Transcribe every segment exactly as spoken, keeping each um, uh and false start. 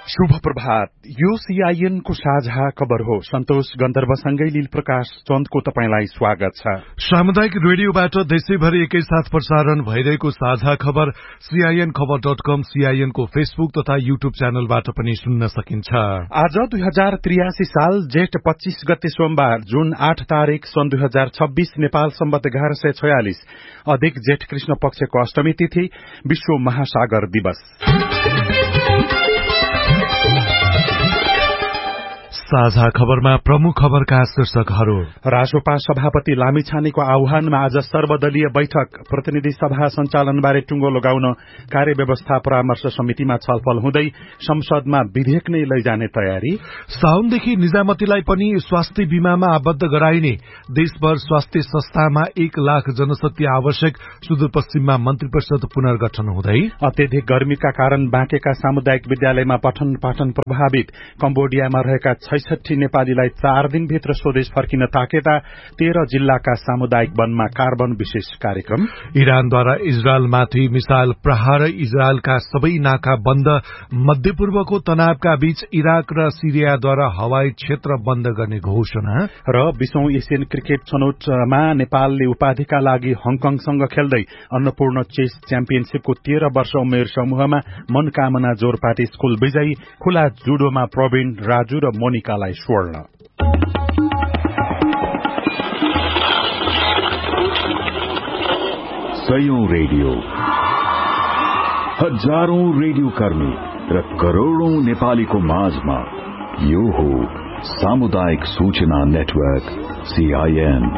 शुभ प्रभात। यो सीआईएन को साझा खबर हो। सन्तोष गन्धर्वसँगै लील प्रकाश चन्दको तपाईंलाई स्वागत छ। सामुदायिक रेडियोबाट देशैभरि एकैसाथ प्रसारण भइरहेको साझा खबर सीआईएन खबर डट कम, सीआईएन को फेसबुक तथा यूट्यूब च्यानलबाट पनि सुन्न सकिन्छ। आज दुई हजार त्रियासी साल जेठ पच्चीस गते सोमबार जुन आठ तारीक सन् दुई हजार छब्बीस नेपाल सम्बत एघार सय छयालिस अधिक जेठ कृष्ण पक्षको अष्टमी तिथि विश्व महासागर दिवस। साझा खबरमा प्रमुख खबरका शीर्षकहरू। राजोपा सभापति लामिछानेको आह्वानमा आज सर्वदलीय बैठक, प्रतिनिधि सभा सञ्चालनबारे टुङ्गो लगाउन कार्यव्यवस्था परामर्श समितिमा छलफल हुँदै संसदमा विधेयक नै लैजाने तयारी। साउनदेखि निजामतीलाई पनि स्वास्थ्य बीमामा आबद्ध गराइने, देशभर स्वास्थ्य संस्थामा एक लाख जनशक्ति आवश्यक, सुदूरपश्चिममा मन्त्री परिषद पुनर्गठन हुँदै। अत्यधिक गर्मीका कारण बाँकेका सामुदायिक विद्यालयमा पठन पाठन प्रभावित, कम्बोडियामा रहेका छैसठी नेपालीलाई चार दिनभित्र स्वदेश फर्किन ताकेता, तेह्र जिल्लाका सामुदायिक वनमा कार्बन विशेष कार्यक्रम। इरानद्वारा इजरायलमाथि मिसाइल प्रहार, इजरायलका सबै नाका बन्द, मध्यपूर्वको तनावका बीच इराक र सिरियाद्वारा हवाई क्षेत्र बन्द गर्ने घोषणा। र बीसौं एसियन क्रिकेट छनौटमा नेपालले उपाधिका लागि हङकङसँग खेल्दै अन्नपूर्ण चेस च्याम्पियनशीपको तेह्र वर्ष उमेर समूहमा मनकामना जोरपाटी स्कूल विजयी, खुला जुडोमा प्रवीण, राजु र मोनिकालाई स्वर्ण। सयौं रेडियो, हजारौं रेडियो कर्मी र करोड़ौं नेपालीको माझमा यो हो सामुदायिक सूचना नेटवर्क सीआईएन।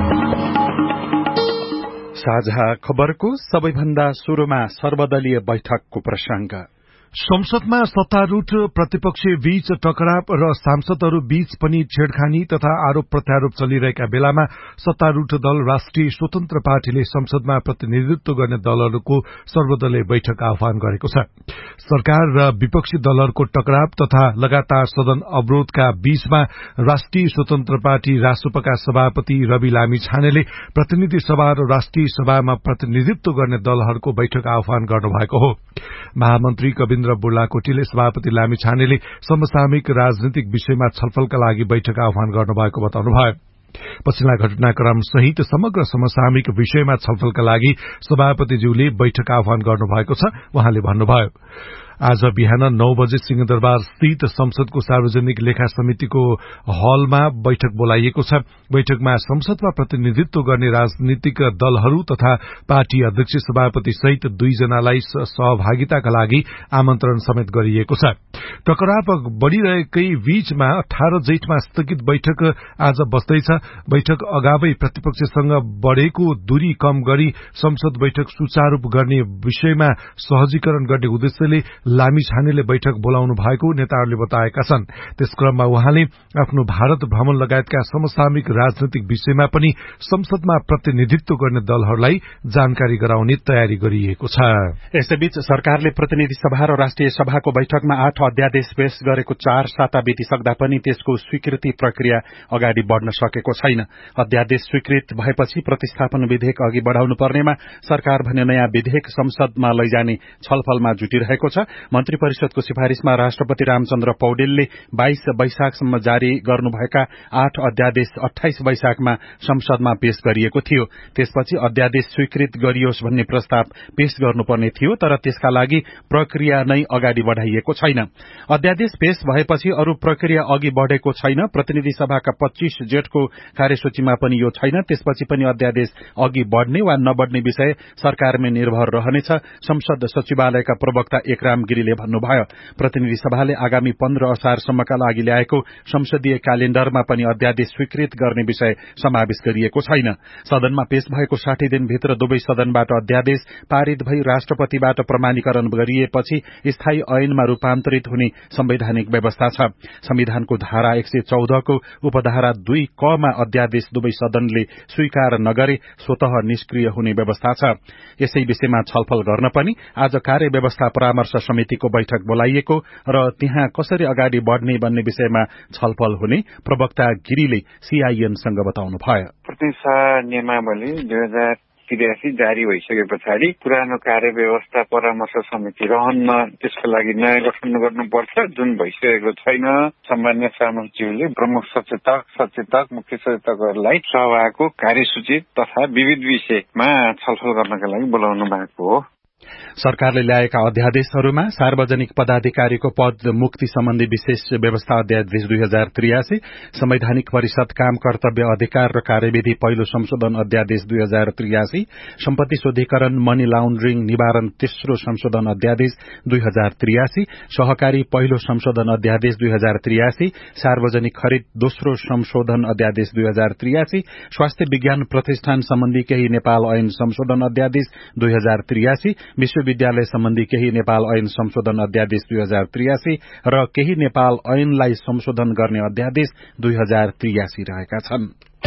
साझा खबरको सबैभन्दा शुरूमा सर्वदलीय बैठकको प्रसंग। संसदमा सत्तारूढ़ प्रतिपक्ष बीच टकराव र सांसदहरू बीच पनि छेड़खानी तथा आरोप प्रत्यारोप चलिरहेका बेलामा सत्तारूढ़ दल राष्ट्रिय स्वतन्त्र पार्टीले संसदमा प्रतिनिधित्व गर्ने दलहरूको सर्वदलीय बैठक आह्वान गरेको छ। सरकार र विपक्षी दलहरूको टकराव तथा लगातार सदन अवरोधका बीचमा राष्ट्रिय स्वतन्त्र पार्टी रासोपाका सभापति रवि लामिछानेले प्रतिनिधि सभा र राष्ट्रिय सभामा प्रतिनिधित्व गर्ने दलहरूको बैठक आह्वान गर्नुभएको हो। महामन्त्री कविन्द्र बुर्लाकोटीले सभापति लामिछानेले समसामयिक राजनीतिक विषयमा छलफलका लागि बैठक आह्वान गर्नुभएको बताउनुभयो। पछिल्ला घटनाक्रम सहित समग्र समसामयिक विषयमा छलफलका लागि सभापतिज्यूले बैठक आह्वान गर्नुभएको छ। उहाँले भन्नुभयो, आज बिहान नौ बजे सिंहदरबार स्थित संसदको सार्वजनिक लेखा समितिको हलमा बैठक बोलाइएको छ। बैठकमा संसदमा प्रतिनिधित्व गर्ने राजनीतिक दलहरू तथा पार्टी अध्यक्ष सभापति सहित दुईजनालाई सहभागिताका लागि आमन्त्रण समेत गरिएको छ। टकराव बढ़िरहेकै बीचमा अठार जेठमा स्थगित बैठक आज बस्दैछ। बैठक अगावै प्रतिपक्षसँग बढ़ेको दूरी कम गरी संसद बैठक सुचारू गर्ने विषयमा सहजीकरण गर्ने उद्देश्यले लामिछानेले बैठक बोलाउनु भएको नेताहरूले बताएका छन्। त्यस क्रममा उहाँले आफ्नो भारत भ्रमण लगायतका समसामयिक राजनैतिक विषयमा पनि संसदमा प्रतिनिधित्व गर्ने दलहरूलाई जानकारी गराउने तयारी गरिएको छ। यसैबीच सरकारले प्रतिनिधि सभा र राष्ट्रिय सभाको बैठकमा आठ अध्यादेश पेश गरेको चार साता बितिसक्दा पनि त्यसको स्वीकृति प्रक्रिया अगाडि बढ़न सकेको छैन। अध्यादेश स्वीकृत भएपछि प्रतिस्थापन विधेयक अघि बढ़ाउनु पर्नेमा सरकार भने नयाँ विधेयक संसदमा लैजाने छलफलमा जुटिरहेको छ। मन्त्री परिषदको सिफारिशमा राष्ट्रपति रामचन्द्र पौडेलले बाइस वैशाखसम्म जारी गर्नुभएका आठ अध्यादेश अठाइस वैशाखमा संसदमा पेश गरिएको थियो। त्यसपछि अध्यादेश स्वीकृत गरियोस् भन्ने प्रस्ताव पेश गर्नुपर्ने थियो, तर त्यसका लागि प्रक्रिया नै अगाडि बढ़ाइएको छैन। अध्यादेश पेश भएपछि अरू प्रक्रिया अघि बढ़ेको छैन। प्रतिनिधि सभाका पच्चीस जेठको कार्यसूचीमा पनि यो छैन। त्यसपछि पनि अध्यादेश अघि बढ़ने वा नबढ़ने विषय सरकारमै निर्भर रहनेछ। संसद सचिवालयका प्रवक्ता एकराम गिरीले भन्नुभयो, प्रतिनिधि सभाले आगामी पन्ध्र असारसम्मका लागि ल्याएको संसदीय क्यालेण्डरमा पनि अध्यादेश स्वीकृत गर्ने विषय समावेश गरिएको छैन। सदनमा पेश भएको साठी दिनभित्र दुवै सदनबाट अध्यादेश पारित भई राष्ट्रपतिबाट प्रमाणीकरण गरिएपछि स्थायी ऐनमा रूपान्तरित हुने संवैधानिक व्यवस्था छ। संविधानको धारा एक सय चौधको उपधारा दुई कमा अध्यादेश दुवै सदनले स्वीकार नगरे स्वतः निष्क्रिय हुने व्यवस्था छ। यसै विषयमा छलफल गर्न पनि आज कार्यव्यवस्था परामर्श समितिको बैठक बोलाइएको र त्यहाँ कसरी अगाडि बढ़ने भन्ने विषयमा छलफल हुने प्रवक्ता गिरीले सीआईएनसँग बताउनुभयो। प्रतिनिधि नियमावली दुई हजार त्रियासी जारी भइसके पछाडि पुरानो कार्य व्यवस्था परामर्श समिति रहन्न, त्यसको लागि नयाँ गठन गर्नुपर्छ, जुन भइसकेको छैन। सामान्य सचिवले प्रमुख सचेतक, सचेतक, मुख्य सचेतकहरूलाई सभाको कार्यसूची तथा विविध विषयमा छलफल गर्नका लागि बोलाउनु भएको हो। सरकारले ल्याएका अध्यादेशहरूमा सार्वजनिक पदाधिकारीको पद मुक्ति सम्बन्धी विशेष व्यवस्था अध्यादेश दुई हजार त्रियासी, संवैधानिक परिषद काम कर्तव्य अधिकार र कार्यविधि पहिलो संशोधन अध्यादेश दुई हजार त्रियासी, सम्पत्ति शुद्धिकरण मनी लाउन्ड्रिङ निवारण तेस्रो संशोधन अध्यादेश दुई हजार त्रियासी, सहकारी पहिलो संशोधन अध्यादेश दुई हजार त्रियासी, सार्वजनिक खरिद दोस्रो संशोधन अध्यादेश दुई हजार त्रियासी, स्वास्थ्य विज्ञान प्रतिष्ठान सम्बन्धी केही नेपाल ऐन संशोधन अध्यादेश दुई हजार त्रियासी, विश्वविद्यालय सम्बन्धी केही नेपाल ऐन संशोधन अध्यादेश दुई हजार त्रियासी र केही नेपाल ऐनलाई संशोधन गर्ने अध्यादेश दुई हजार त्रियासी रहेका छन्।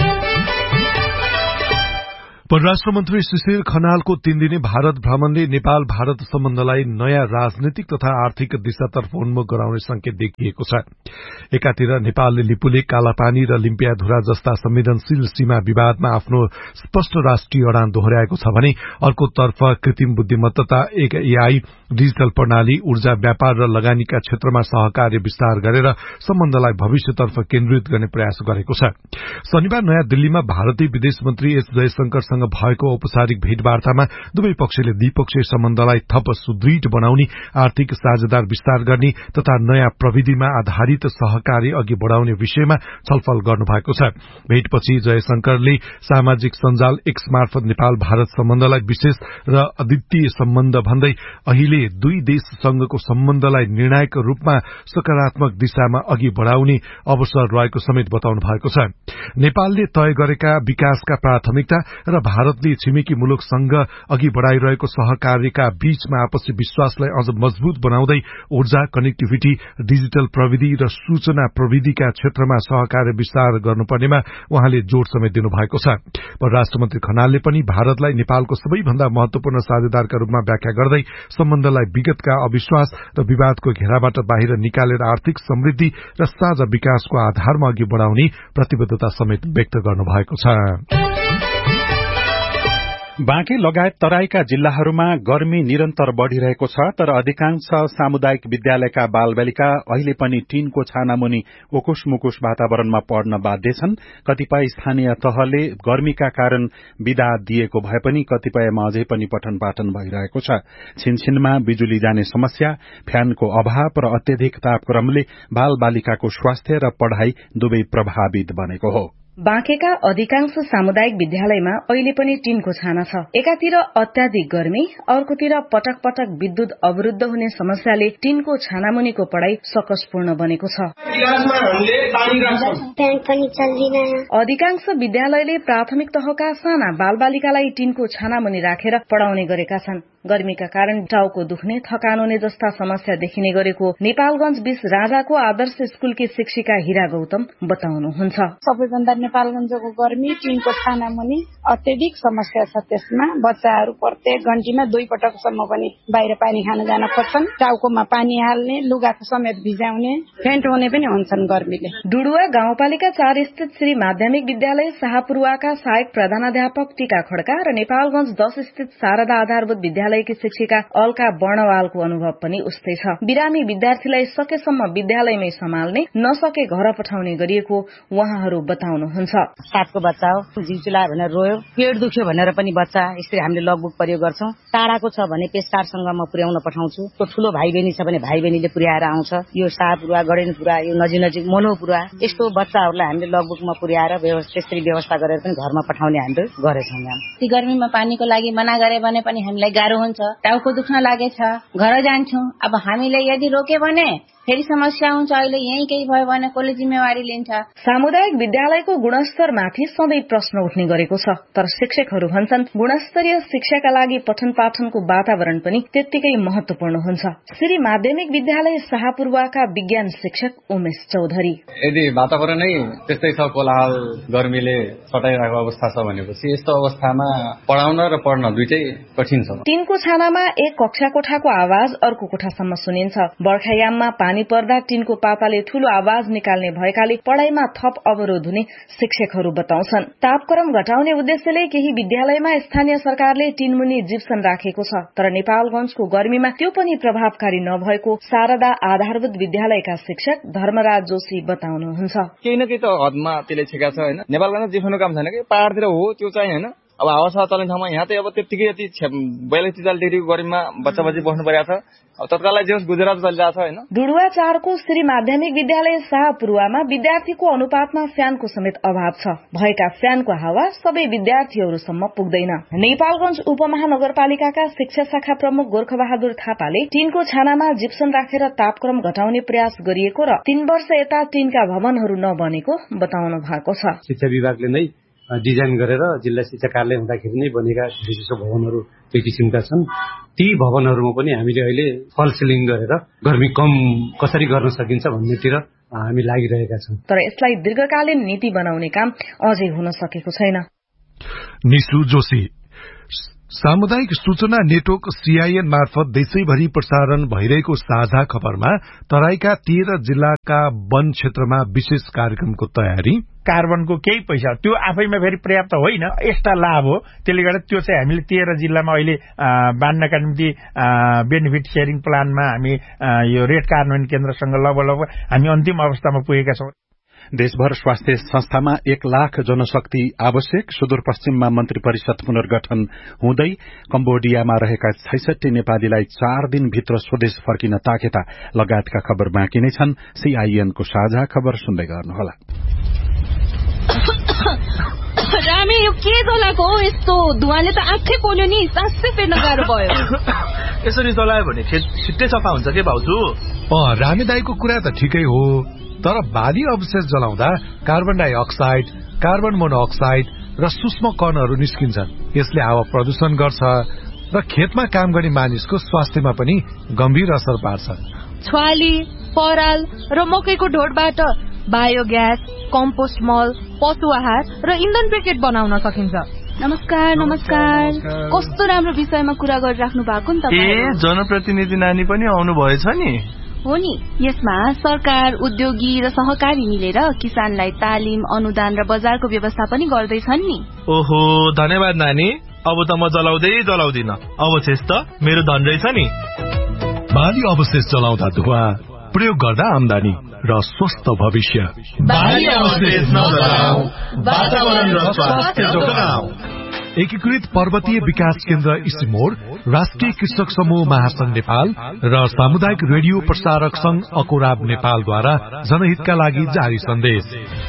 परराष्ट्र मन्त्री शिशिर खनालको तीन दिने भारत भ्रमणले नेपाल भारत सम्बन्धलाई नयाँ राजनीतिक तथा आर्थिक दिशातर्फ उन्मुख गराउने संकेत देखिएको छ। एकातिर नेपालले लिपुलेक, कालापानी र लिम्पियाधुरा जस्ता संवेदनशील सीमा विवादमा आफ्नो स्पष्ट राष्ट्रिय अडान दोहोर्याएको छ भने अर्कोतर्फ कृत्रिम बुद्धिमत्ता, एक एआई, डिजिटल प्रणाली, ऊर्जा, व्यापार र लगानीका क्षेत्रमा सहकार्य विस्तार गरेर सम्बन्धलाई भविष्यतर्फ केन्द्रित गर्ने प्रयास गरेको छ। शनिबार नयाँ दिल्लीमा भारतीय विदेश मन्त्री एस जयशंकरसँग भएको औपचारिक भेटवार्तामा दुवै पक्षले द्विपक्षीय सम्बन्धलाई थप सुदृढ़ बनाउने, आर्थिक साझेदार विस्तार गर्ने तथा नयाँ प्रविधिमा आधारित सहकार्य अघि बढ़ाउने विषयमा छलफल गर्नुभएको छ। भेटपछि जयशंकरले सामाजिक सञ्जाल एक्स मार्फत नेपाल भारत सम्बन्धलाई विशेष र अद्वितीय सम्बन्ध भन्दै अहिले दुई देशसँगको सम्बन्धलाई निर्णायक रूपमा सकारात्मक दिशामा अघि बढ़ाउने अवसर रहेको समेत बताउनु भएको छ। नेपालले तय गरेका विकासका प्राथमिकता र भारतले छिमेकी मुलुकसँग अघि बढ़ाइरहेको सहकार्यका बीचमा आपसी विश्वासलाई अझ मजबूत बनाउँदै ऊर्जा, कनेक्टिभिटी, डिजिटल प्रविधि र सूचना प्रविधिका क्षेत्रमा सहकार्य विस्तार गर्नुपर्नेमा उहाँले जोड़ समेत दिनुभएको छ। परराष्ट्र मन्त्री खनालले पनि भारतलाई नेपालको सबैभन्दा महत्वपूर्ण साझेदारका रूपमा व्याख्या गर्दै सम्बन्धलाई विगतका अविश्वास र विवादको घेराबाट बाहिर निकालेर आर्थिक समृद्धि र साझा विकासको आधारमा अघि बढ़ाउने प्रतिबद्धता समेत व्यक्त गर्नुभएको छ। बाँके लगायत तराईका जिल्लाहरूमा गर्मी निरन्तर बढ़िरहेको छ, तर अधिकांश सामुदायिक विद्यालयका बालबालिका अहिले पनि टीनको छानामुनि उकुस मुकुस वातावरणमा पढ्न बाध्य छन्। कतिपय स्थानीय तहले गर्मीका कारण विदा दिएको भए पनि कतिपयमा अझै पनि पठन पाठन भइरहेको छ। छिनछिनमा बिजुली जाने समस्या, फ्यानको अभाव र अत्यधिक तापक्रमले बालबालिकाको स्वास्थ्य र पढ़ाई दुवै प्रभावित बनेको हो। बाँकेका अधिकांश सामुदायिक विद्यालयमा अहिले पनि टीनको छाना छ। एकातिर अत्याधिक गर्मी, अर्कोतिर पटक पटक विद्युत अवरुद्ध हुने समस्याले टीनको छानामुनिको पढ़ाई सकसपूर्ण बनेको छ। अधिकांश विद्यालयले प्राथमिक तहका साना बालबालिकालाई टीनको छानामुनि राखेर पढ़ाउने गरेका छन्। गर्मीका कारण टाउको दुख्ने, थकान हुने जस्ता समस्या देखिने गरेको नेपालगंज बीस राजाको आदर्श स्कूलकी शिक्षिका हिरा गौतम बताउनुहुन्छ। सबैभन्दा नेपालगंजको गर्मी, टीनको छानामुनि अत्यधिक समस्या छ। त्यसमा बच्चाहरू प्रत्येक घण्टीमा दुई पटकसम्म पनि बाहिर पानी खान जान खोज्छन्। टाउकोमा पानी हाल्ने, लुगाको समेत भिजाउने, फेन्ट हुने पनि हुन्छन् गर्मीले। डुडुवा गाउँपालिका चार स्थित श्री माध्यमिक विद्यालय शाहपुरुवाका सहायक प्रधानाध्यापक टीका खड्का र नेपालगंज दस स्थित शारदा आधारभूत विद्यालयकी शिक्षिका अलका वर्णवालको अनुभव पनि उस्तै छ। बिरामी विद्यार्थीलाई सकेसम्म विद्यालयमै सम्हाल्ने, नसके घर पठाउने गरिएको उहाँहरू बताउनुहुन्छ। सातको बच्चा हो, जिउचुला भनेर रोयो, पेट दुख्यो भनेर पनि बच्चा यसरी हामीले लगबुक प्रयोग गर्छौं। टाढाको छ भने पेस्कारसँग म पुर्याउन पठाउँछु। तो ठूलो भाइ बहिनी छ भने भाइ बहिनीले पुर्याएर आउँछ। यो शाहपुरुवा, गडेनपुरा, यो नजिक नजिक मनोपुरा, यस्तो बच्चाहरूलाई हामीले लगबुकमा पुर्याएर त्यसरी व्यवस्था गरेर पनि घरमा पठाउने हामीले गरेछौँ। ती गर्मीमा पानीको लागि मना गरे भने पनि हामीलाई गाह्रो हुन्छ। टाउको दुख्न लागेछ, घर जान्छौं। अब हामीले यदि रोके भने फेरि समस्या हुन्छ। अहिले यही केही भयो भने कसले जिम्मेवारी लिन्छ? सामुदायिक विद्यालयको गुणस्तरमाथि सधैँ प्रश्न उठ्ने गरेको छ, तर शिक्षकहरू भन्छन् गुणस्तरीय शिक्षाका लागि पठन पाठनको वातावरण पनि त्यत्तिकै महत्वपूर्ण हुन्छ। श्री माध्यमिक विद्यालय शाहपुरुवाका विज्ञान शिक्षक उमेश चौधरी, यदि वातावरणै त्यस्तै छ, कोलाहल गर्मीले सटाइरहेको अवस्था छ भनेपछि यस्तो अवस्थामा पढाउन र पढ्न दुईटै कठिन छ। टीनको छानामा एक कक्षा कोठाको आवाज अर्को कोठासम्म सुनिन्छ। बर्खायाममा पानी पर्दा टिनको पापाले ठूलो आवाज निकाल्ने भएकाले पढ़ाइमा थप अवरोध हुने शिक्षकहरू बताउँछन्। तापक्रम घटाउने उद्देश्यले केही विद्यालयमा स्थानीय सरकारले टिनमुनि जिप्सन राखेको छ, तर नेपालगंजको गर्मीमा त्यो पनि प्रभावकारी नभएको शारदा आधारभूत विद्यालयका शिक्षक धर्मराज जोशी बताउनुहुन्छ। केही न केही त हदमा त्यसले छेका छ हैन। नेपालगंजमा जिप्सनको काम छैन कि पहाडतिर हो त्यो चाहिँ हैन। अब हावा चल्ने ठाउँमा यहाँ त अब त्यतिकै यति बयालिस त्रिचालिस डिग्रीको गर्मीमा बच्चा बच्ची बस्नु परेको छ। अब तत्काललाई जे गुजरात चलिरहेको छ हैन। डुडुवा चारको श्री माध्यमिक विद्यालय शाहपुरुवामा विद्यार्थीको अनुपातमा फ्यानको समेत अभाव छ। भएका फ्यानको हावा सबै विद्यार्थीहरूसम्म पुग्दैन। नेपालगंज उपमहानगरपालिकाका शिक्षा शाखा प्रमुख गोर्खबहादुर थापाले टिनको छानामा जिप्सन राखेर तापक्रम घटाउने प्रयास गरिएको र तीन वर्ष यता टिनका भवनहरू नबनेको बताउनु भएको छ। शिक्षा विभागले नै डिजाइन गरेर जिल्ला शिक्षा कार्यालय हुँदाखेरि नै बनेका विशेष भवनहरू त्यो किसिमका छन्। ती भवनहरूमा पनि हामीले अहिले फल सिलिङ गरेर गर्मी कम कसरी गर्न सकिन्छ भन्नेतिर हामी लागिरहेका छौँ। तर यसलाई दीर्घकालीन नीति बनाउने काम अझै हुन सकेको छैन। निशु जोशी सामुदायिक सूचना नेटवर्क सीआईएन मार्फत देशैभरि प्रसारण भइरहेको साझा खबरमा तराईका तेह्र जिल्लाका वन क्षेत्रमा विशेष कार्यक्रमको तयारी। कार्बनको केही पैसा त्यो आफैमा फेरि पर्याप्त होइन, एक्स्ट्रा लाभ हो। त्यसले गर्दा त्यो चाहिँ हामीले तेह्र जिल्लामा अहिले बाँड्नका निम्ति बेनिफिट सेयरिङ प्लानमा हामी यो रेड कार्बन केन्द्रसँग लगभग हामी अन्तिम अवस्थामा पुगेका छौँ। देशभर स्वास्थ्य संस्थामा एक लाख जनशक्ति आवश्यक। सुदूरपश्चिममा मन्त्री परिषद पुनर्गठन हुँदै कम्बोडियामा रहेका छैसठी नेपालीलाई चार दिनभित्र स्वदेश फर्किन ताकेता लगायतका खबर बाँकी नै छन्। सीआईएनको साझा खबर सुन्दै गर्नुहोला। रामे यो के चलाएको हो? यस्तो धुवाले त आँखै पोल्यो नि, सासै फेर्न गाह्रो भयो। यसरी चलायो भने खेत छिट्टै सफा हुन्छ के भाउजू? अँ, रामे दाईको कुरा त ठिकै हो, तर बाली अवशेष जलाउँदा कार्बन डाइअक्साइड, कार्बन मोनोअक्साइड र सूक्ष्म कणहरू निस्किन्छन्। यसले हावा प्रदूषण गर्छ र खेतमा काम गर्ने मानिसको स्वास्थ्यमा पनि गम्भीर असर पार्छ। छ्वाली, पराल र मकैको ढोडबाट बायोग्यास, कम्पोस्ट मल, पशु आहार र इन्धन ब्रिकेट बनाउन सकिन्छ। नमस्कार नमस्कार कस्तो राम्रो विषयमा कुरा गरिराख्नु भएको नि तपाईँ। ए जनप्रतिनिधि नानी पनि आउनु भएछ नि? हो नि, यसमा सरकार, उद्योगी र सहकारी मिलेर किसानलाई तालिम, अनुदान र बजारको व्यवस्था पनि गर्दैछन् नि। ओहो धन्यवाद नानी, अब त म जलाउँदै जलाउँदिन, अवशेष त मेरो धन रहेछ नि। बाली अवशेष जलाउँदा धुवा, प्रयोग गर्दा आमदानी र स्वस्थ भविष्य। बाली अवशेष नजलाऊ, वातावरण र स्वास्थ्य जोगाऊ। एकीकृत पर्वतीय विकास केन्द्र इसिमोड, राष्ट्रिय कृषक समूह महासंघ नेपाल र सामुदायिक रेडियो प्रसारक संघ अकोराब नेपालद्वारा जनहितका लागि जारी सन्देश।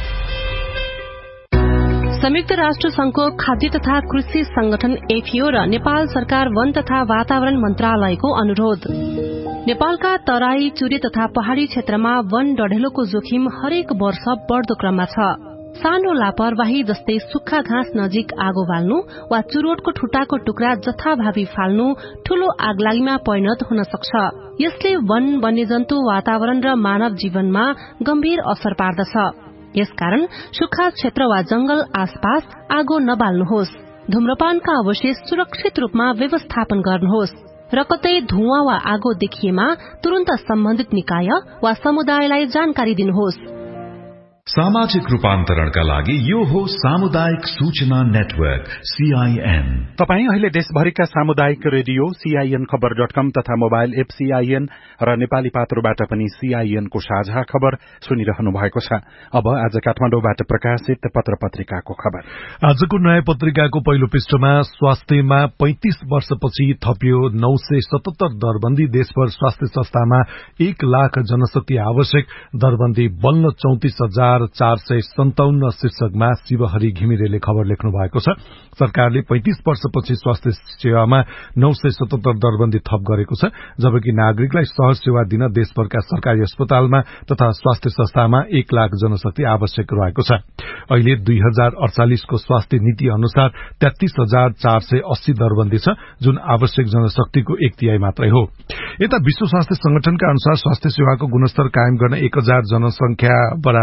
संयुक्त राष्ट्र संघको खाद्य तथा कृषि संगठन एफिओ र नेपाल सरकार वन तथा वातावरण मन्त्रालयको अनुरोध। नेपालका तराई, चुरे तथा पहाड़ी क्षेत्रमा वन डढेलोको जोखिम हरेक वर्ष बढ़दो क्रममा छ। सानो लापरवाही जस्तै सुक्खा घाँस नजिक आगो बाल्नु वा चुरोटको ठुटाको टुक्रा जथाभावी फाल्नु ठूलो आगलागीमा परिणत हुन सक्छ। यसले वन, वन्यजन्तु, वातावरण र मानव जीवनमा गम्भीर असर पार्दछ। यसकारण सुक्खा क्षेत्र वा जंगल आसपास आगो नबाल्नुहोस्। धूम्रपानका अवशेष सुरक्षित रूपमा व्यवस्थापन गर्नुहोस् र कतै धुवाँ वा आगो देखिएमा तुरन्त सम्बन्धित निकाय वा समुदायलाई जानकारी दिनुहोस्। सामाजिक रूपान्तरणका लागि यो हो सामुदायिक सूचना नेटवर्क सीआईएन। तपाईँ अहिले देशभरिका सामुदायिक रेडियो सीआईएन खबर डट कम तथा मोबाइल एप सीआईएन र नेपाली पात्रोबाट पनि सीआईएनको साझा खबर सुनिरहनु भएको छ। अब आज काठमाडौँबाट प्रकाशित पत्र पत्रिकाको खबर। आजको नयाँ पत्रिकाको पहिलो पृष्ठमा स्वास्थ्यमा पैंतीस वर्षपछि थपियो नौ सय सतहत्तर दरबन्दी। देशभर स्वास्थ्य संस्थामा एक लाख जनशक्ति आवश्यक। दरबन्दी बल्ल चौतिस हजार चार सय सन्ताउन्न शीर्षकमा शिवहरि घिमिरेले खबर लेख्नु भएको छ। सरकारले पैंतीस वर्षपछि स्वास्थ्य सेवामा नौ सय सतहत्तर दरबन्दी थप गरेको छ, जबकि नागरिकलाई सहज सेवा दिन देशभरका सरकारी अस्पतालमा तथा स्वास्थ्य संस्थामा एक लाख जनशक्ति आवश्यक रहेको छ। अहिले दुई हजार अडचालिसको स्वास्थ्य नीति अनुसार तेत्तीस हजार चार सय अस्सी दरबन्दी छ, जुन आवश्यक जनशक्तिको एक तिहाई मात्रै हो। यता विश्व स्वास्थ्य संगठनका अनुसार स्वास्थ्य सेवाको गुणस्तर कायम गर्न एक हजार जनसंख्या बराबर कम्ती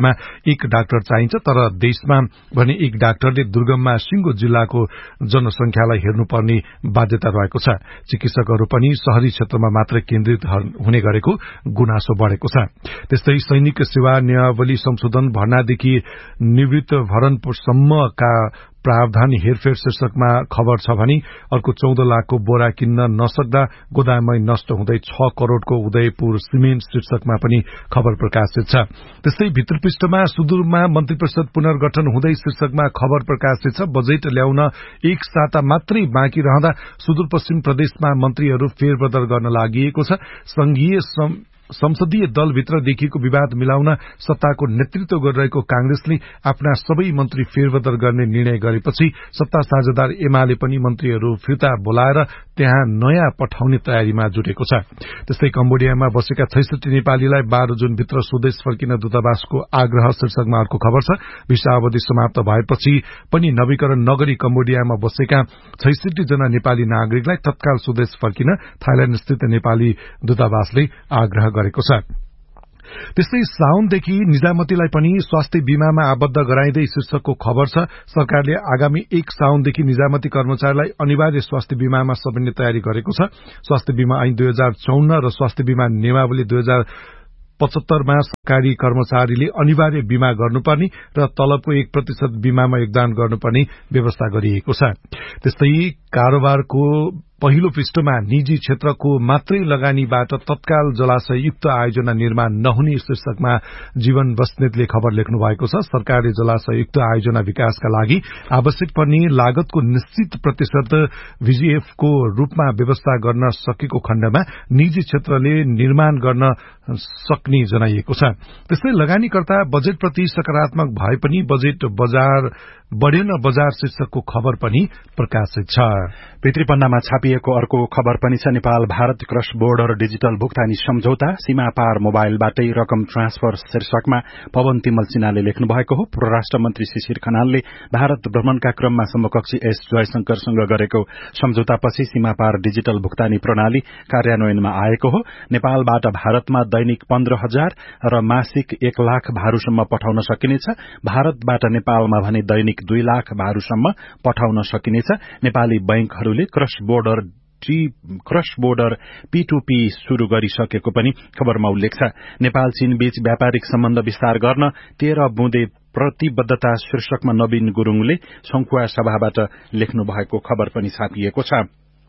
बस्तीमा एक डाक्टर चाहिन्छ, तर देशमा भने एक डाक्टरले दुर्गममा सिंगो जिल्लाको जनसंख्यालाई हेर्नुपर्ने बाध्यता रहेको छ। चिकित्सकहरू पनि शहरी क्षेत्रमा मात्र केन्द्रित हुने गरेको गुनासो बढ़ेको छ। त्यस्तै सैनिक सेवा नियमावली संशोधन भर्नादेखि निवृत्त भरणसम्मका प्रावधान हेरफेर शीर्षकमा खबर छ भने अर्को चौध लाखको बोरा किन्न नसक्दा गोदाममै नष्ट हुँदै छ करोड़को उदयपुर सिमेन्ट शीर्षकमा पनि खबर प्रकाशित छ। त्यस्तै भित्रपृष्ठमा सुदूरमा मन्त्री परिषद पुनर्गठन हुँदै शीर्षकमा खबर प्रकाशित छ। बजेट ल्याउन एक साता मात्रै बाँकी रहँदा सुदूरपश्चिम प्रदेशमा मन्त्रीहरू फेरबदल गर्न लागि छ। संघीय संसदीय दलभित्र देखिएको विवाद मिलाउन सत्ताको नेतृत्व गरिरहेको कांग्रेसले आफ्ना सबै मन्त्री फेरबदल गर्ने निर्णय गरेपछि सत्ता साझेदार एमाले पनि मन्त्रीहरू फिर्ता बोलाएर त्यहाँ नयाँ पठाउने तयारीमा जुटेको छ। त्यस्तै कम्बोडियामा बसेका छैसठी नेपालीलाई बाह्र जुनभित्र स्वदेश फर्किन दूतावासको आग्रह शीर्षकमा अर्को खबर छ। भिसा अवधि समाप्त भएपछि पनि नवीकरण नगरी कम्बोडियामा बसेका छैसठी जना नेपाली नागरिकलाई तत्काल स्वदेश फर्किन थाइल्याण्ड स्थित नेपाली दूतावासले आग्रह गरेको छ। त्यस्तै साउनदेखि निजामतीलाई पनि स्वास्थ्य बीमामा आबद्ध गराइँदै शीर्षकको खबर छ। सरकारले आगामी एक साउनदेखि निजामती कर्मचारीलाई अनिवार्य स्वास्थ्य बीमामा समेट्ने तयारी गरेको छ। स्वास्थ्य बीमा ऐन दुई हजार चौन्न र स्वास्थ्य बीमा नियमावली दुई हजार पचहत्तरमा सरकारी कर्मचारीले अनिवार्य बीमा गर्नुपर्ने र तलबको एक प्रतिशत बीमामा योगदान गर्नुपर्ने व्यवस्था गरिएको छ। त्यस्तै कारोबारको पहिलो पृष्ठमा निजी क्षेत्रको मात्रै लगानीबाट तत्काल जलाशययुक्त आयोजना निर्माण नहुने शीर्षकमा जीवन बस्नेतले खबर लेख्नु भएको छ। सरकारले जलाशययुक्त आयोजना विकासका लागि आवश्यक पर्ने लागतको निश्चित प्रतिशत भीजीएफको रूपमा व्यवस्था गर्न सकेको खण्डमा निजी क्षेत्रले निर्माण गर्न सक्ने जनाइएको छ। त्यस्तै लगानीकर्ता बजेटप्रति सकारात्मक भए पनि बजेट बजार बढ़ेन बजार शीर्षकको खबर पनि प्रकाशित छ। भित्री पन्नामा छापिएको अर्को खबर पनि छ। Nepal Bharat cross border digital भुक्तानी सम्झौता सीमा पार मोबाइलबाटै रकम ट्रान्सफर शीर्षकमा पवन तिमल सिन्हाले लेख्नु भएको हो। परराष्ट्र मन्त्री शिशिर खनालले भारत भ्रमणका क्रममा समकक्षी एस जयशंकरसँग गरेको सम्झौतापछि सीमा पार डिजिटल भुक्तानी प्रणाली कार्यान्वयनमा आएको हो। नेपालबाट भारतमा दैनिक पन्ध्र हजार र मासिक एक लाख भारूसम्म पठाउन सकिनेछ। भारतबाट नेपालमा भने दैनिक दुई लाख भारूसम्म पठाउन सकिनेछ। Nepali बैंकहरूले cross border cross border P two P शुरू गरिसकेको पनि खबरमा उल्लेख छ। नेपाल चीन बीच व्यापारिक सम्बन्ध विस्तार गर्न तेह्र बुँदे प्रतिबद्धता शीर्षकमा नवीन गुरूङले संखुवा सभाबाट लेख्नु भएको खबर पनि छापिएको छ।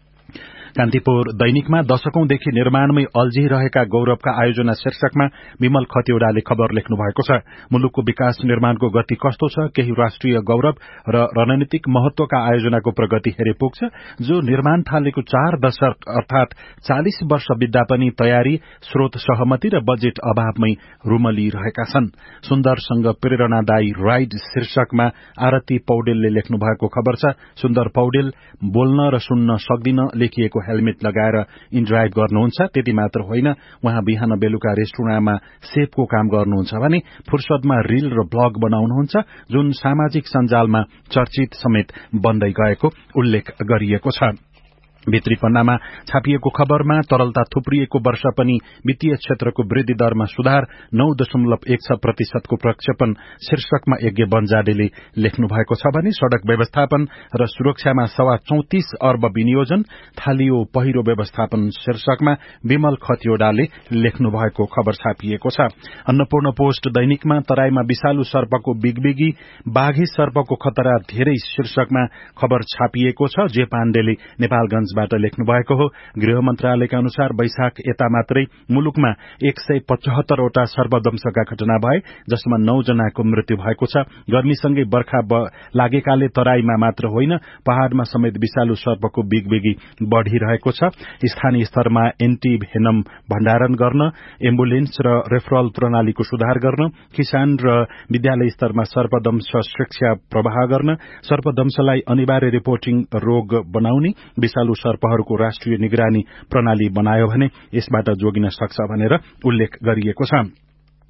कान्तिपुर दैनिकमा दशकौंदेखि निर्माणमै अल्झिरहेका गौरवका आयोजना शीर्षकमा विमल खतिवड़ाले खबर लेख्नु भएको छ। मुलुकको विकास निर्माणको गति कस्तो छ, केही राष्ट्रिय गौरव र रणनीतिक महत्वका आयोजनाको प्रगति हेरे पुग्छ, जो निर्माण थालेको चार दशक अर्थात चालिस वर्ष बित्दा पनि तयारी, स्रोत सहमति र बजेट अभावमै रुमलिरहेका छन्। सुन्दरसँग प्रेरणादायी राइड शीर्षकमा आरती पौडेलले लेख्नु भएको खबर छ। सुन्दर पौडेल बोल्न र सुन्न सक्दिन लेखिएको हेलमेट लगाएर इन्ड्राइभ गर्नुहुन्छ। त्यति मात्र होइन, उहाँ बिहान बेलुका रेस्टुरेन्टमा सेफको काम गर्नुहुन्छ भने फुर्सदमा रील र ब्लग बनाउनुहुन्छ, जुन सामाजिक सञ्जालमा चर्चित समेत बन्दै गएको उल्लेख गरिएको छ। भित्री पन्नामा छापिएको खबरमा तरलता थुप्रिएको वर्ष पनि वित्तीय क्षेत्रको वृद्धि दरमा सुधार, नौ दशमलव एक छ प्रतिशतको प्रक्षेपण शीर्षकमा यज्ञ बन्जाडेले लेख्नु भएको छ भने सड़क व्यवस्थापन र सुरक्षामा सवा चौतिस अर्ब विनियोजन थालियो पहिरो व्यवस्थापन शीर्षकमा विमल खतिवड़ाले लेख्नु भएको खबर छापिएको छ। अन्नपूर्ण पोस्ट दैनिकमा तराईमा विषालु सर्पको बिगबिगी, बाघी सर्पको खतरा धेरै शीर्षकमा खबर छापिएको छ। जे पाण्डेले नेपालगंज बाट लेख्नु भएको हो। गृह मन्त्रालयका अनुसार वैशाख यता मात्रै मुलुकमा एक सय पचहत्तरवटा सर्पदंशका घटना भए, जसमा नौ जनाको मृत्यु भएको छ। गर्मीसँगै बर्खा लागेकाले तराईमा मात्र होइन, पहाड़मा समेत विषालु सर्पको बिगबिगी बढ़िरहेको छ। स्थानीय स्तरमा एन्टी भेनम भण्डारण गर्न, एम्बुलेन्स र रेफरल प्रणालीको सुधार गर्न, किसान र विद्यालय स्तरमा सर्पदंश शिक्षा प्रवाह गर्न, सर्पदंशलाई अनिवार्य रिपोर्टिङ रोग बनाउने, विषालु सर्पहरूको राष्ट्रिय निगरानी प्रणाली बनायो भने यसबाट जोगिन सक्छ भनेर उल्लेख गरिएको छ।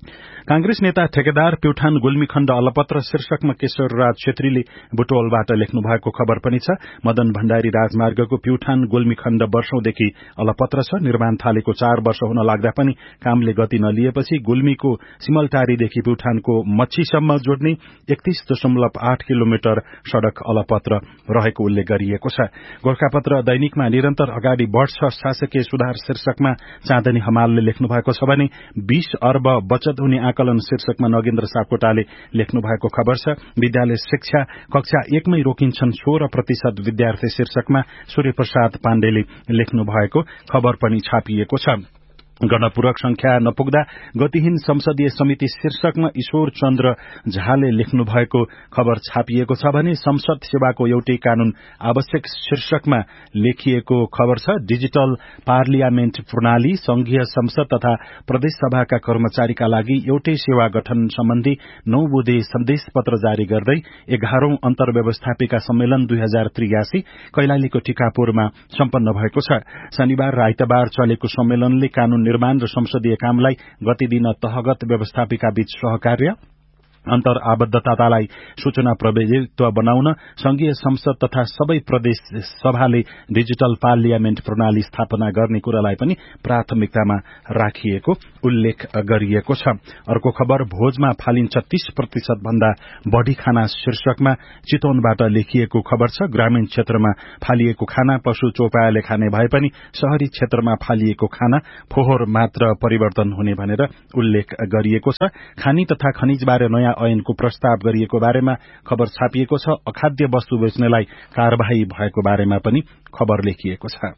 कांग्रेस नेता ठेकेदार प्युठान गुल्मी खण्ड अलपत्र शीर्षकमा केशवराज छेत्रीले बुटवलबाट लेख्नु भएको खबर पनि छ। मदन भण्डारी राजमार्गको प्युठान गुल्मी खण्ड वर्षौंदेखि अलपत्र छ। निर्माण थालेको चार वर्ष हुन लाग्दा पनि कामले गति नलिएपछि गुल्मीको सिमलटारीदेखि प्युठानको मच्छीसम्म जोड्ने एकतीस दशमलव आठ किलोमिटर सड़क अलपत्र रहेको उल्लेख गरिएको छ। गोर्खापत्र दैनिकमा निरन्तर अगाडि बढ़छ शासकीय सुधार शीर्षकमा चाँदनी हमालले लेख्नु भएको छ भने बीस अर्ब बचत हुने आकलन शीर्षकमा नगेन्द्र सापकोटाले लेख्नु भएको खबर छ। विद्यालय शिक्षा कक्षा एकमै रोकिन्छन् सोह्र प्रतिशत विद्यार्थी शीर्षकमा सूर्यप्रसाद पाण्डेले लेख्नु भएको खबर पनि छापिएको छ। गणपूरक संख्या नपुग्दा गतिहीन संसदीय समिति शीर्षकमा ईश्वर चन्द्र झाले लेख्नु भएको खबर छापिएको छ भने संसद सेवाको एउटै कानून आवश्यक शीर्षकमा लेखिएको खबर छ। डिजिटल पार्लियामेन्ट प्रणाली संघीय संसद तथा प्रदेश सभाका कर्मचारीका लागि एउटै सेवा गठन सम्बन्धी नौ बुँदे सन्देश पत्र जारी गर्दै एघारौं अन्तर्व्यवस्थापिका सम्मेलन दुई हजार त्रियासी कैलालीको टिकापुरमा सम्पन्न भएको छ। शनिबार र आइतबार चलेको सम्मेलनले कानून निर्माण र संसदीय कामलाई गति दिन तहगत व्यवस्थापिका बीच सहकार्य अन्तर आबद्धतालाई सूचना प्रभुत्व बनाउन संघीय संसद तथा सबै प्रदेश सभाले डिजिटल पार्लियामेन्ट प्रणाली स्थापना गर्ने कुरालाई पनि प्राथमिकतामा राखिएको उल्लेख गरिएको छ। अर्को खबर भोजमा फालिन्छ तीस प्रतिशत भन्दा बढ़ी खाना शीर्षकमा चितवनबाट लेखिएको खबर छ। ग्रामीण क्षेत्रमा फालिएको खाना पशु चौपायाले खाने भए पनि शहरी क्षेत्रमा फालिएको खाना फोहोर मात्र परिवर्तन हुने भनेर उल्लेख गरिएको छ। खानी तथा खनिजबारे नयाँ ऐनको प्रस्ताव गरिएको बारेमा खबर छापिएको छ। अखाद्य वस्तु बेच्नेलाई कार्यवाही भएको बारेमा पनि खबर लेखिएको छ।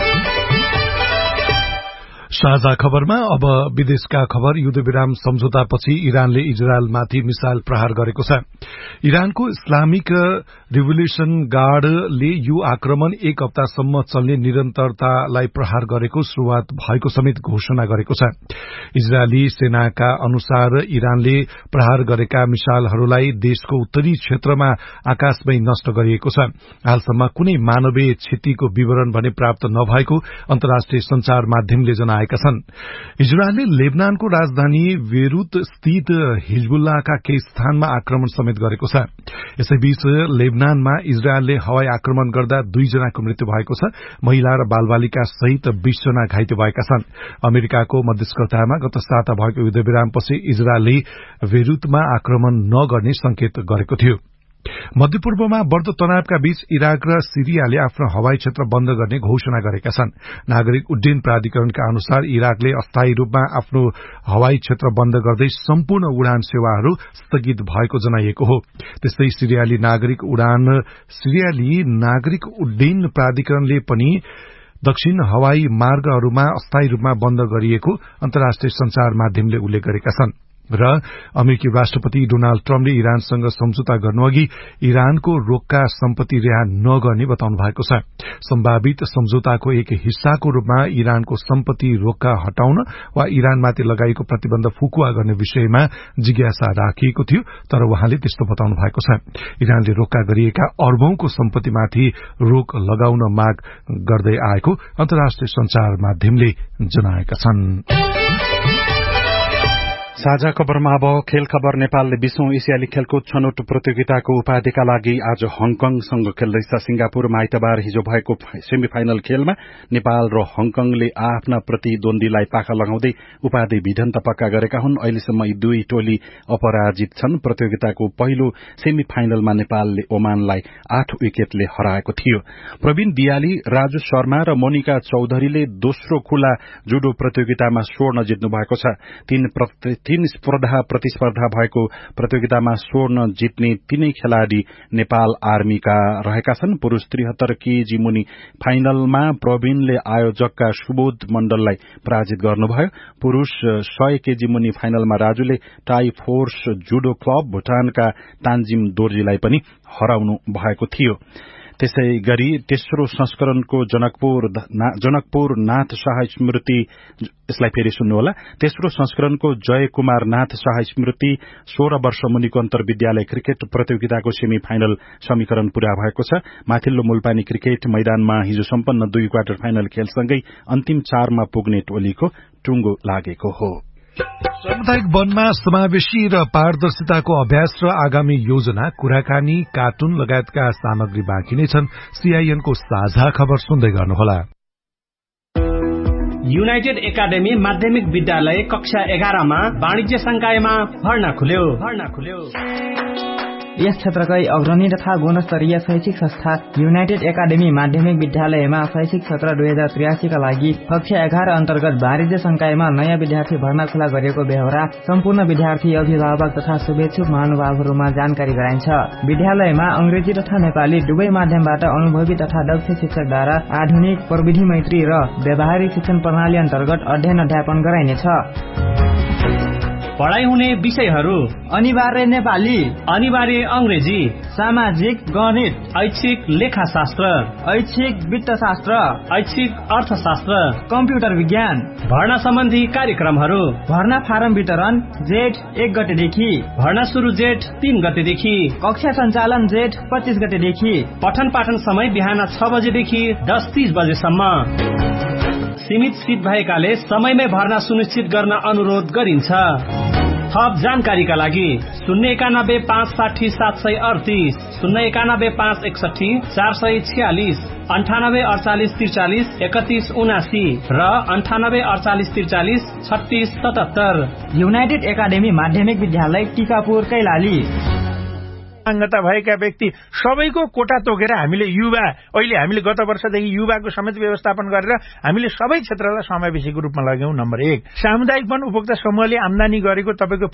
साझा खबरमा अब विदेशका खबर। युद्धविराम सम्झौतापछि इरानले इजरायलमाथि मिसाइल प्रहार गरेको छ। इरानको इस्लामिक रिभोल्युसन गार्डले यो आक्रमण एक हप्तासम्म चल्ने निरन्तरतालाई प्रहार गरेको शुरूआत भएको समेत घोषणा गरेको छ। इजरायली सेनाका अनुसार इरानले प्रहार गरेका मिसाइलहरूलाई देशको उत्तरी क्षेत्रमा आकाशमै नष्ट गरिएको छ। हालसम्म कुनै मानवीय क्षतिको विवरण भने प्राप्त नभएको अन्तर्राष्ट्रिय संचार माध्यमले जनाएका छन्। इजरायलले लेबनानको राजधानी बेरुत स्थित हिजबुल्लाहका केही स्थानमा आक्रमण समेत गरेको छ। यसैबीच लेबनानमा इजरायलले हवाई आक्रमण गर्दा दुईजनाको मृत्यु भएको छ। महिला र बालबालिका सहित बीस जना घाइते भएका छन्। अमेरिकाको मध्यस्थतामा गत साता भएको युद्धविरामपछि इजरायलले बेरुतमा आक्रमण नगर्ने संकेत गरेको थियो। मध्यपूर्वमा बढ़दो तनावका बीच इराक र सिरियाले आफ्नो हवाई क्षेत्र बन्द गर्ने घोषणा गरेका छन्। नागरिक उड्डयन प्राधिकरणका अनुसार इराकले अस्थायी रूपमा आफ्नो हवाई क्षेत्र बन्द गर्दै सम्पूर्ण उडान सेवाहरू स्थगित भएको जनाइएको हो। त्यस्तै सिरियाली नागरिक उडान सिरियाली नागरिक उड्डयन प्राधिकरणले पनि दक्षिण हवाई मार्गहरूमा अस्थायी रूपमा बन्द गरिएको अन्तर्राष्ट्रिय संचार माध्यमले उल्लेख गरेका छन्। र अमेरिकी राष्ट्रपति डोनाल्ड ट्रम्पले इरानसँग सम्झौता गर्नुअघि इरानको रोक्का सम्पत्ति रिहा नगर्ने बताउनु भएको छ। सम्भावित सम्झौताको एक हिस्साको रूपमा इरानको सम्पत्ति रोक्का हटाउन वा इरानमाथि लगाइएको प्रतिबन्ध फुकुवा गर्ने विषयमा जिज्ञासा राखिएको थियो, तर उहाँले त्यस्तो बताउनु भएको छ। इरानले रोक्का गरिएका अर्बौंको सम्पत्तिमाथि रोक लगाउन माग गर्दै आएको अन्तर्राष्ट्रिय संचार माध्यमले जनाएका छन्। साझा खबरमा अब खेल खबर। नेपालले बीसौं एसियाली खेलकुद छनौट प्रतियोगिताको उपाधिका लागि आज हङकङसँग खेल्दैछ। सिंगापुरमा आइतबार हिजो भएको सेमी फाइनल खेलमा नेपाल र हङकङले आफ्ना प्रतिद्वन्दीलाई पाखा लगाउँदै उपाधि भिडन्त पक्का गरेका हुन्। अहिलेसम्म यी दुई टोली अपराजित छन्। प्रतियोगिताको पहिलो सेमी फाइनलमा नेपालले ओमानलाई आठ विकेटले हराएको थियो। प्रवीण दियाली, राजु शर्मा र मोनिका चौधरीले दोस्रो खुला जुडो प्रतियोगितामा स्वर्ण जित्नु भएको छ। तीन तीन स्पर्धा प्रतिस्पर्धा भएको प्रतियोगितामा स्वर्ण जित्ने तीनै खेलाड़ी नेपाल आर्मीका रहेका छन्। पुरूष त्रिहत्तर केजी मुनि फाइनलमा प्रवीणले आयोजकका सुबोध मण्डललाई पराजित गर्नुभयो। पुरूष सय केजी मुनि फाइनलमा राजुले टाई फोर्स जुडो क्लब भूटानका तान्जिम दोर्जीलाई पनि हराउनु भएको थियो। त्यसै गरी तेस्रो संस्करणको जनकपुर जनकपुर नाथ शाह स्मृति यसलाई फेरि सुन्नुहोला तेस्रो संस्करणको जय कुमार नाथ शाह स्मृति सोह्र वर्ष मुनिको अन्तर विद्यालय क्रिकेट प्रतियोगिताको सेमी फाइनल समीकरण पूरा भएको छ। माथिल्लो मुलपानी क्रिकेट मैदानमा हिजो सम्पन्न दुई क्वार्टर फाइनल खेलसँगै अन्तिम चारमा पुग्ने टोलीको टुंगो लागेको हो। सामुदायिक वनमा समावेशी र पारदर्शिताको अभ्यास र आगामी योजना, कुराकानी, कार्टुन लगायतका सामग्री बाँकी नै छन्। सीआईएनको साझा खबर सुन्दै गर्नुहोला। युनाइटेड एकाडेमी माध्यमिक विद्यालय कक्षा एघारमा वाणिज्य संकायमा भर्ना खुल्यो भर्ना खुल्यो यस क्षेत्रकै अग्रणी तथा गुणस्तरीय शैक्षिक संस्था युनाइटेड एकाडेमी माध्यमिक विद्यालयमा शैक्षिक सत्र दुई हजार त्रियासी का लागि कक्षा एघार अन्तर्गत वाणिज्य संकायमा नयाँ विद्यार्थी भर्ना खुला गरिएको बेहोरा सम्पूर्ण विद्यार्थी, अभिभावक तथा शुभेच्छुक महानुभावहरूमा जानकारी गराइन्छ। विद्यालयमा अंग्रेजी तथा नेपाली दुवै माध्यमबाट अनुभवी तथा दक्ष शिक्षकद्वारा आधुनिक प्रविधि मैत्री र व्यावहारिक शिक्षण प्रणाली अन्तर्गत अध्ययन अध्यापन गराइनेछ। पढाइ हुने विषयहरू अनिवार्य नेपाली, अनिवार्य अंग्रेजी, सामाजिक, गणित, ऐच्छिक लेखाशास्त्र, ऐच्छिक वित्तशास्त्र, ऐच्छिक अर्थशास्त्र, कम्प्युटर विज्ञान। भर्ना सम्बन्धी कार्यक्रमहरू भर्ना फारम वितरण जेठ एक गतेदेखि, भर्ना सुरु जेठ तीन गतेदेखि, कक्षा सञ्चालन जेठ पच्चीस गतेदेखि, पठन पाठन समय बिहान छ बजेदेखि दस तीस बजेसम्म। सीमित सीट भएकाले समयमै भर्ना सुनिश्चित गर्न अनुरोध गरिन्छ। थप जानकारीका लागि शून्य एकानब्बे पाँच साठी सात सय अडतिस, शून्य एकानब्बे पाँच एकसठी चार सय छ्यालिस, अन्ठानब्बे अडचालिस त्रिचालिस एकतिस उनासी र अन्ठानब्बे अडचालिस त्रिचालिस छत्तीस सतहत्तर। युनाइटेड एकाडेमी माध्यमिक विद्यालय टिकापुर कैलाली। दिव्याङ्गता भएका व्यक्ति सबैको कोटा तोकेर हामीले युवा अहिले हामीले गत वर्षदेखि युवाको समेत व्यवस्थापन गरेर हामीले सबै क्षेत्रलाई समावेशीको रूपमा लग्यौं। नम्बर एक, सामुदायिक वन उपभोक्ता समूहले आम्दानी गरेको तपाईको